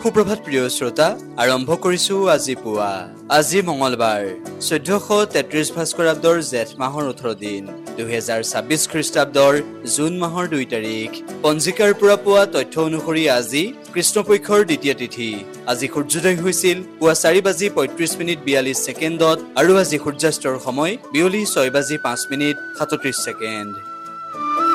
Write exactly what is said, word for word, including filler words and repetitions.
সুপ্ৰভাত প্ৰিয় শ্ৰোতা, আৰম্ভ কৰিছো আজি পুৱা। আজি মঙলবাৰ চৈধ্যশ তেত্ৰিশ ভাস্কৰাব্দৰ জেঠ মাহৰ ওঠৰ দিন, দুহেজাৰ ছাব্বিশ খ্ৰীষ্টাব্দৰ জুন মাহৰ দুই তাৰিখ। পঞ্জিকাৰ পৰা পোৱা তথ্য অনুসৰি আজি কৃষ্ণপক্ষৰ দ্বিতীয় তিথি। আজি সূৰ্যোদয় হৈছিল পুৱা চাৰি বাজি পঁয়ত্ৰিশ মিনিট বিয়াল্লিছ ছেকেণ্ডত আৰু আজি সূৰ্যাস্তৰ সময় বিয়লি ছয় বাজি পাঁচ মিনিট সাতত্ৰিশ ছেকেণ্ড।